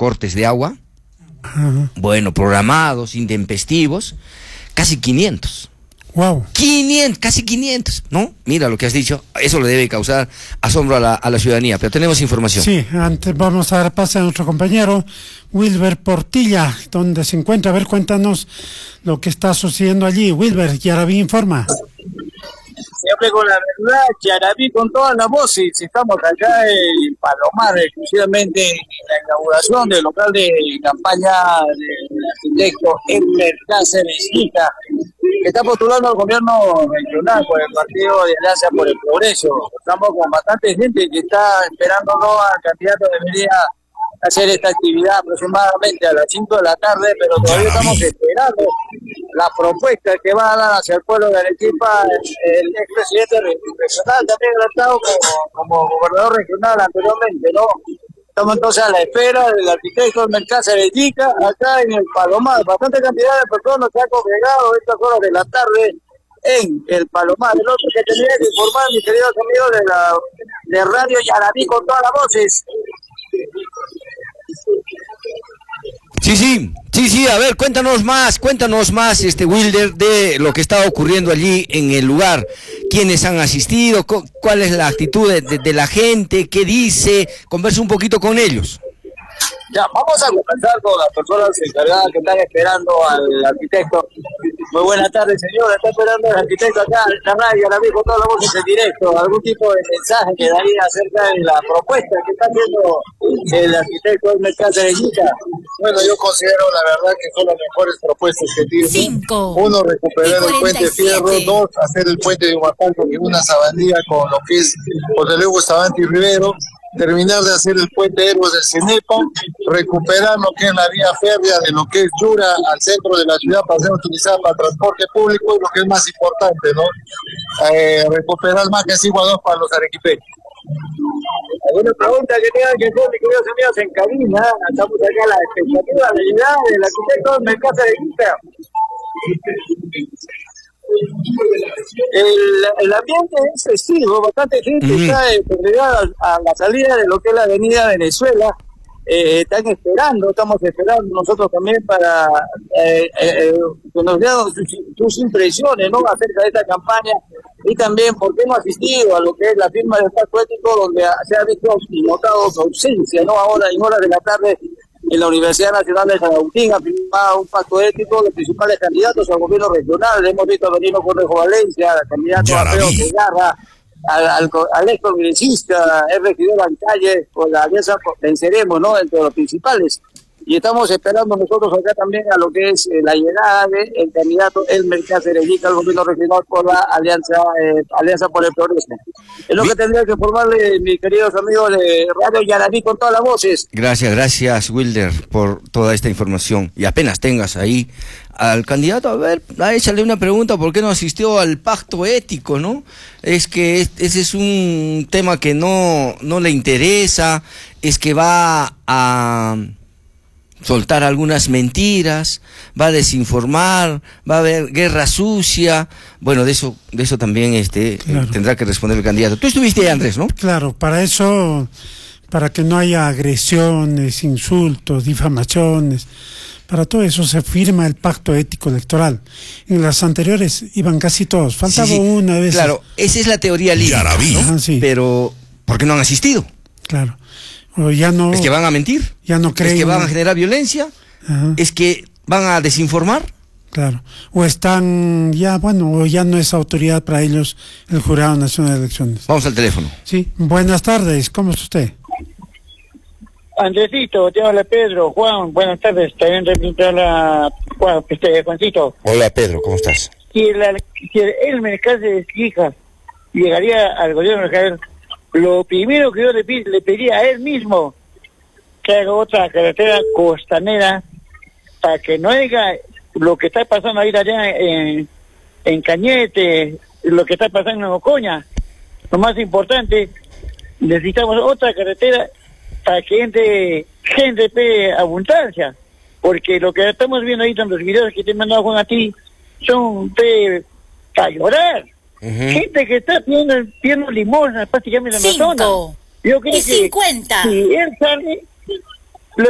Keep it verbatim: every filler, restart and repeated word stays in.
cortes de agua, Ajá. bueno, programados, intempestivos, casi quinientos. Wow. quinientos, casi quinientos, ¿no? Mira lo que has dicho, eso le debe causar asombro a la, a la ciudadanía, pero tenemos información. Sí, antes vamos a dar pase a nuestro compañero Wilber Portilla, donde se encuentra. A ver, cuéntanos lo que está sucediendo allí. Wilber, Yaraví informa. Siempre con la verdad, Yaraví con todas las voces. Estamos acá en Palomar, exclusivamente en la inauguración del local de campaña del arquitecto Elmer Cáceres Hija, que está postulando al gobierno regional por el Partido de Alianza por el Progreso. Estamos con bastante gente que está esperándolo al candidato. Debería hacer esta actividad aproximadamente a las cinco de la tarde, pero todavía estamos esperando la propuesta que va a dar hacia el pueblo de Arequipa el expresidente regional, también adelantado como, como gobernador regional anteriormente, ¿no? Estamos entonces a la espera del arquitecto Elmer Cáceres Hija, acá en el Palomar. Bastante cantidad de personas se han congregado a estas horas de la tarde en el Palomar. El otro que tenía que informar, mis queridos amigos de la de Radio Yaraví con todas las voces. Sí, sí, sí, sí, a ver, cuéntanos más, cuéntanos más, este Wilder, de lo que está ocurriendo allí en el lugar. ¿Quiénes han asistido? ¿Cuál es la actitud de, de, de la gente? ¿Qué dice? Conversa un poquito con ellos. Ya, vamos a conversar con las personas encargadas que están esperando al arquitecto. Muy buenas tardes, señor. Está esperando al arquitecto acá en la radio, ahora mismo todos los voces en directo. ¿Algún tipo de mensaje que daría acerca de la propuesta que está haciendo el arquitecto Elmer Cáceres Hija? Bueno, yo considero la verdad que son las mejores propuestas que tiene. Cinco, Uno, recuperar el puente Fierro. Dos, hacer el puente de Huacán con una sabanía con lo que es José Luis Bustamante y Rivero. Terminar de hacer el puente Héroes del Cenepa, recuperar lo que es la vía férrea de lo que es Yura al centro de la ciudad para ser utilizada para transporte público y lo que es más importante, ¿no? Eh, recuperar más que Sigua dos para los arequipeños. ¿Alguna pregunta que tengan que hacer, mis queridos amigos, en cabina? Estamos acá a la expectativa de la llegada del arquitecto Elmer Cáceres Hija. El, el ambiente es festivo, bastante gente mm. está congregada a, a la salida de lo que es la avenida Venezuela. Eh, están esperando, estamos esperando nosotros también para eh, eh, que nos den sus, sus impresiones, ¿no?, acerca de esta campaña, y también por qué no ha asistido a lo que es la firma del pacto ético, donde se ha visto y notado su ausencia, ¿no? Ahora en horas de la tarde en la Universidad Nacional de San Agustín ha firmado un pacto ético. Los principales candidatos al gobierno regional, hemos visto a Benino Correjo Valencia, al candidato a Feo Segarra, al, al, al ex congresista, el regidor Ancalle, con la alianza venceremos, ¿no?, entre los principales. Y estamos esperando nosotros acá también a lo que es eh, la llegada del candidato Elmer Cáceres Hija al gobierno regional por la Alianza eh, Alianza por el Progreso. Es lo que tendría que informarle, mis queridos amigos de Radio Yaraví con todas las voces. Gracias, gracias, Wilder, por toda esta información. Y apenas tengas ahí al candidato, a ver, a échale una pregunta, ¿por qué no asistió al pacto ético, no? Es que es, ese es un tema que no, no le interesa, es que va a soltar algunas mentiras, va a desinformar, va a haber guerra sucia. Bueno, de eso de eso también este claro. tendrá que responder el candidato. Tú estuviste ahí, Andrés, ¿no? Claro, para eso, para que no haya agresiones, insultos, difamaciones, para todo eso se firma el pacto ético electoral. En las anteriores iban casi todos, faltaba sí, sí. una vez. Claro, esa es la teoría libre, ¿no? Ajá, sí. Pero ¿por qué no han asistido? Claro. O ya no, es que van a mentir, ya no creen, es que van a generar violencia, ajá. es que van a desinformar. Claro, o están ya, bueno, o ya no es autoridad para ellos el Jurado Nacional de Elecciones. Vamos al teléfono. Sí, buenas tardes, ¿cómo es usted? Andresito, te habla Pedro. Juan, buenas tardes, también representar a Juan, este, Juancito. Hola Pedro, ¿cómo estás? Si el, si el Elmer Cáceres Hija llegaría al gobierno regional, lo primero que yo le, le pedía a él mismo, que haga otra carretera costanera para que no haya lo que está pasando ahí allá en, en Cañete, lo que está pasando en Ocoña. Lo más importante, necesitamos otra carretera para que entre gente de abundancia, porque lo que estamos viendo ahí en los videos que te he mandado, Juan, a ti, son de para llorar. Uh-huh. Gente que está pidiendo, pidiendo limosna prácticamente en la zona. Yo creo que cincuenta. Si él sale,